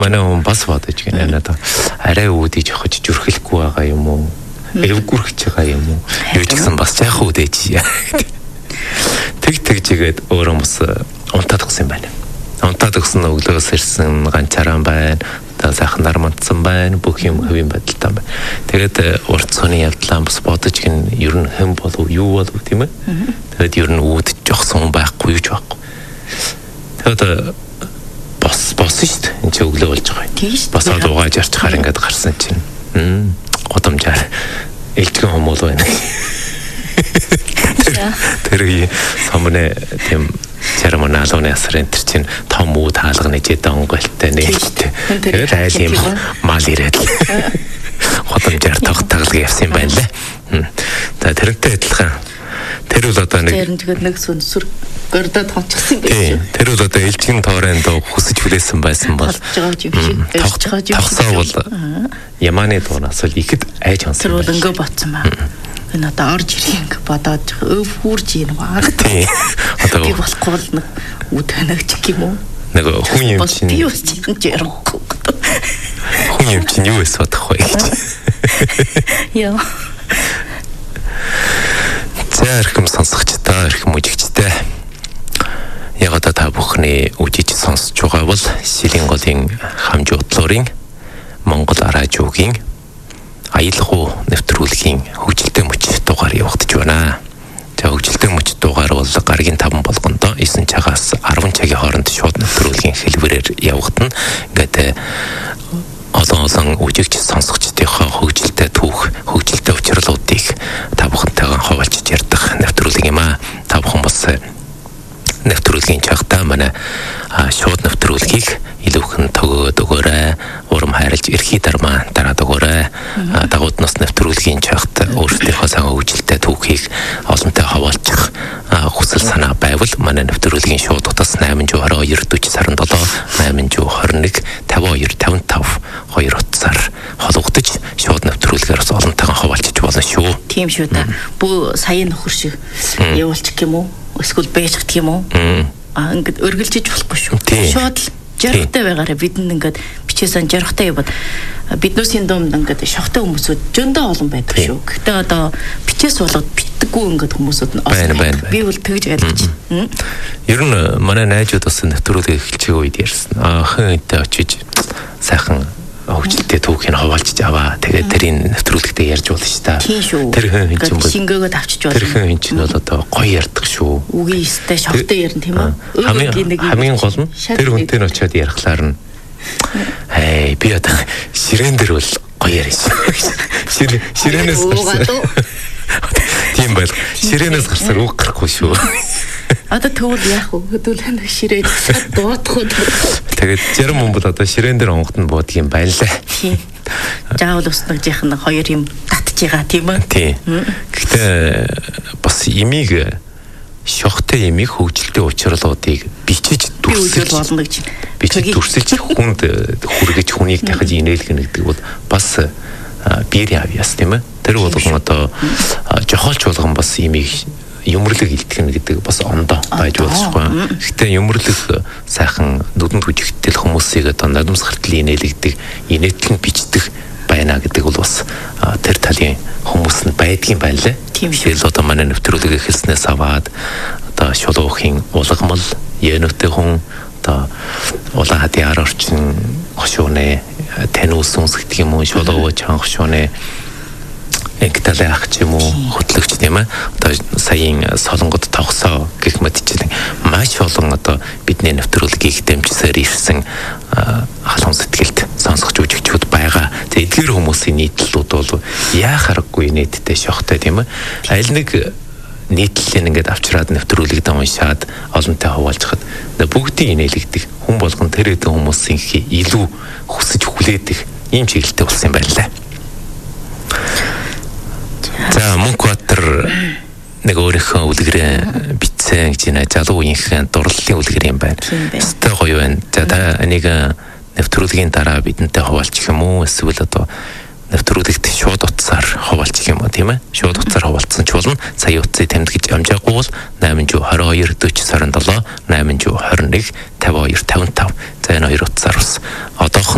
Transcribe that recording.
Манай хүн бас бодож гэнэ надад арай үүдиж явах жүрхэлгүй байгаа юм уу? Эвгүрхэж байгаа юм уу? Юу ч гэсэн бас яах үүдэж яа. Тэгжгээд өөрөө бас унтаад гсэн юм байна. Унтаад гсэн өглөөс ирсэн ганцаараа байна. Одоо сайхан нармандсан байна. Бүх юм хэвийн байдалтай байна. Тэгээд урт цооны явдлаа бас бодож гин ер нь хэн болов юу болов тийм ээ. Тэгээд ер нь үүдэж явсан байхгүй юу ч байхгүй. Тэгээд босон шүү дээ. Энд чи өглөө болж байгаа юм. Босоод угааж арчхаар ингээд гарсан чинь. Годомжаар элдгэн хүмүүс байна. Тэр сомны тийм церемони алууны асрын тэр чинь том үүд хаалга нэжээд онгойлтой нээлттэй. Тэгээд айл юм мал ирээд л годомжаар тогтоглог явсан юм байна лээ. За тэрнтэй адилхан. Тэр бол одоо нэг сүнсүр гордод хончихсан байх. Тэр бол одоо элжигэн тоорын доо хүсэж хүлээсэн байсан бол тогсоо бол Яманы дуунаас л ихэд айж хонсон. Тэр бол ингээ ботсон баа. Энэ одоо орж ирэх ингээ бодоод өв хүүрж ийн баг. Одоо би болохгүй бол нэг үдэнэгч юм уу? Нэг хүн юм чинь би бас чинь ярахгүй. Хүн юм чинь юу эс бодох вэ гэж. Яа. За эрхэм сонсогчдаа, эрхэм үжигчдээ. Яг одоо та бүхний үжиж сонсож байгаа бол Шилийн голын хамжуудлуурын Монгол араажуугийн аялгау нэвтрүүлгийн хөгжилтэй мөч дугаар явагдаж байна. За хөгжилтэй мөч дугаар бол гарагийн 5 болгондоо 9 цагаас 10 цагийн хооронд шууд нэвтрүүлгийн хэлбэрээр явагдана. Ингээд олон үжигч сонсогчдынхаа хөгжилтэй түүх, хөгжилтэй учрлуудыг та бүхэнтэйгээ хуваалцаж ярьдаг нэвтрүүлэг юм аа. Та бүхэн бас нэвтрүүлгийн чагтаа манай шууд нэвтрүүлгийг илүүхэн төгөөд өгөөрэй. Урам хайрлж эрхий дармаа дараад өгөөрэй. Дагууднаас нэвтрүүлгийн чагт өөрсдийнхөө сайн хөгжилтэй түүхийг олонтой хаваалцах хүсэл санаа байвал манай нэвтрүүлгийн шууд утас 822 47 821 52 55 2 утсаар холбогдож шууд нэвтрүүлгээр бас олонтойгоо хаваалцаж болно шүү. Тийм шүү та. Бүү саяны нөхөр шиг явуулчих юм уу? Эсвэл бэжих гэх юм уу? Ингээд өргөлжиж болохгүй шүү. Шууд л жаргатай байгаараа бидэнд ингээд бичээсэн жаргатай яваад биднүүсийн дунд ингээд шохтой хүмүүсүүд зөндөө олон байдаг шүү. Гэхдээ одоо бичээс болгоод битдэггүй ингээд хүмүүсүүд нь байна. Би бол тэгж ойлгож байна. Ер нь манай найзууд бас нэвтрүүлэг эхэлчих үед ярьсан. Хэн энтэй очиж сайхан хөгжилтэй түүхийг хаваалцж аваа. Тэгээд тэрийн нэвтрүүлэгтээ ярьж болно шүү дээ. Тэр хэн чинь бол шингээгөө авчиж болно. Тэр хэн чинь бол одоо гоё ярьдаг шүү. Үгүй өстэй шохтой ярина тийм үү? Хамгийн гол нь тэр хүнтэй нь очиод ярихлаар нь би одоо ширээн дээр бол гоё ярина шүү. Ширээнээс гарсан. Тийм байл. Ширээнээс гарсаар үг гарахгүй шүү. Одоо тэгвэл яах вэ? Хөдөлгөөн ширээд дуутах уу? Тэгээд зарим хүн бол одоо ширээн дээр онгод нь буудаг юм байна лээ. Тийм. Заавал уснагжийнх нь хоёр юм татж байгаа тийм үү? Тийм. Гэхдээ бас имийг шохтой имийг хөгжилтэй учрлуудыг бичиж дүрсэлж болно гэж. Бичиж дүрсэлж хүнд хүргэж хүнийг дахиж инээлгэнэ гэдэг бол бас биер авьяас тийм ээ. Тэр болгон одоо жохолч болгон бас имийг юмрлаг илтгэн гэдэг бас ондоо байж болчихгүй. Гэхдээ юмрлаг сайхан нүдэнд хүчтэй хүмүүсийг одоо надамсгартал инээлгдэг, инээдлэн бичдэг байна гэдэг бол бас тэр талын хүмүүс нь байдгийн байна лээ. Тэгэл одоо манай нэвтрүүлэг эхэлснээс аваад одоо шулуухын улгамал, янөтэй хүн одоо улаан хадын ар орчин хошууны тань үсүнс гэдэг юм уу, шулууг чанга хошууны Экталай ах ч юм уу хөтлөгч тийм ээ. Одоо саяын солонгод тогсоо гэх мэтчлэн маш олон одоо бидний нэвтрүүлгийг дэмжсээр ирсэн халуун сэтгэлд сонсогч үжигчүүд байгаа. Тэгээ эдгээр хүмүүсийн нийтлэлүүд бол яахааргүй нийтдээ шохтой тийм ээ. Аль нэг нийтлэлийг ингээд авчраад нэвтрүүлэгдээ уншаад олонтой хаваалцахад бүгдийг инээлгдэг хүн болгон тэр хэдэн хүмүүсийн илүү хүсэж хүлээдэг ийм чиглэлтэй болсон юм байна лээ. За Мөнхбаатар нэг өөрийнхөө үлгэрээ бичсэн гэж нэ залуу үеийнхэн дурлалын үлгэр юм байна. Өстой гоё байна. За та нэг нэвтрүүлгийн дараа бидэнтэй хаваалчих юм уу? Эсвэл одоо нэвтрүүлэгт шууд утсаар хаваалчих юм уу тийм ээ? Шууд утсаар хаваалцсан ч болно. Сая утсыг тэмдгэж амжаагүй бол 822 40 27 821 52 55 за энэ хоёр утсаар бас одоохон